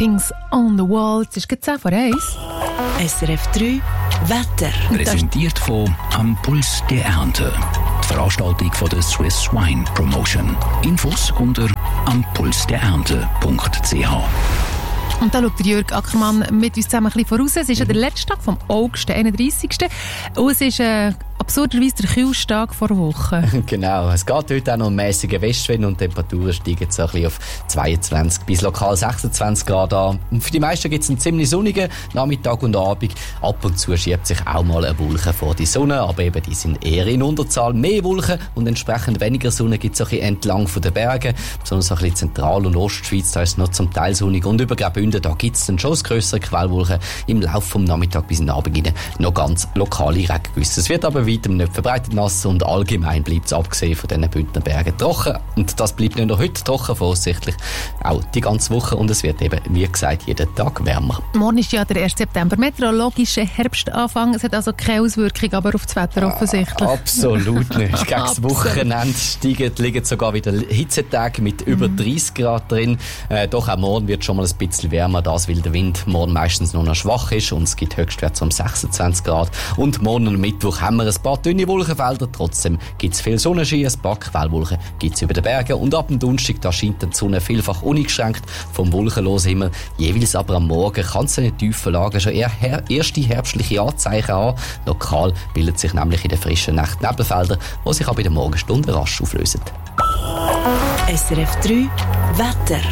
Writings on the Wall. Es ist gerade 10 vor 1. SRF 3 Wetter. Präsentiert von Am Puls der Ernte. Die Veranstaltung von der Swiss Wine Promotion. Infos unter ampulsderernte.ch. Und da schaut der Jörg Ackermann mit uns zusammen ein bisschen voraus. Es ist ja der letzte Tag vom August, der 31. Und es ist absurderweise der kühlste Tag vor Woche. Genau, es geht heute auch noch um mäßige Westwind und die Temperaturen steigen so ein bisschen auf 22 bis lokal 26 Grad an. Und für die meisten gibt es einen ziemlich sonnigen Nachmittag und Abend. Ab und zu schiebt sich auch mal eine Wolke vor die Sonne, aber eben die sind eher in Unterzahl. Mehr Wolken und entsprechend weniger Sonne gibt es ein bisschen entlang von den Bergen. Besonders ein bisschen Zentral- und Ostschweiz, da ist es noch zum Teil sonnig. Und über Graubünden, da gibt es dann schon grössere Quellwolken im Laufe vom Nachmittag bis in den Abend rein noch ganz lokale Regengüsse. Es wird aber weitem nicht verbreitet nass und allgemein bleibt es abgesehen von diesen Bündner Bergen trocken. Und das bleibt nicht nur heute trocken, voraussichtlich auch die ganze Woche. Und es wird eben, wie gesagt, jeden Tag wärmer. Morgen ist ja der 1. September, meteorologischer Herbstanfang. Es hat also keine Auswirkung aber auf das Wetter offensichtlich. Absolut nicht. Gegen das Wochenende liegen sogar wieder Hitzetage mit über 30 Grad drin. Doch auch morgen wird schon mal ein bisschen wärmer, das weil der Wind morgen meistens nur noch schwach ist und es gibt Höchstwerte um 26 Grad. Und morgen und Mittwoch haben wir ein paar dünne Wolkenfelder. Trotzdem gibt es viel Sonnenschein, ein paar Quellwolken gibt es über den Bergen. Und ab dem Donnerstag, da scheint die Sonne vielfach uneingeschränkt vom wolkenlosen Himmel. Jeweils aber am Morgen kann es in den tiefen Lagen schon eher erste herbstliche Anzeichen haben. Lokal bildet sich nämlich in der frischen Nacht Nebelfelder, die sich aber in der Morgenstunde rasch auflösen. SRF 3 Wetter.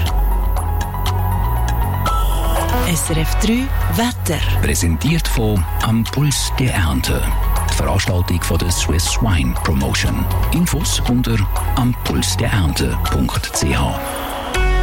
SRF 3 Wetter. Präsentiert von Am Puls der Ernte. Die Veranstaltung von der Swiss Wine Promotion. Infos unter ampulsderernte.ch.